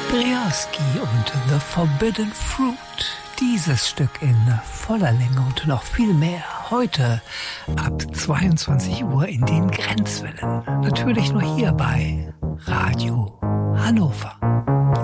Andreaski und The Forbidden Fruit. Dieses Stück in voller Länge und noch viel mehr heute ab 22 Uhr in den Grenzwellen. Natürlich nur hier bei Radio Hannover.